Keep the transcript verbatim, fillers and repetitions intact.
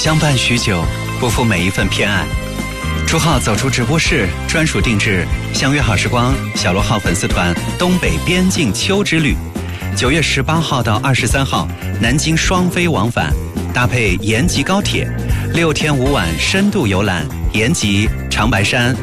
相伴许久，不负每一份偏爱。朱浩走出直播室，专属定制，相约好时光小罗号粉丝团东北边境秋之旅，九月十八号到二十三号，南京双飞往返，搭配延吉高铁，六天五晚深度游览延吉、长白山、